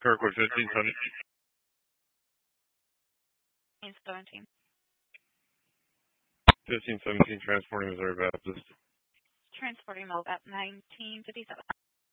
Kirkwood 1570. 17. 1517 transporting Missouri Baptist. Transporting Mobile 1957.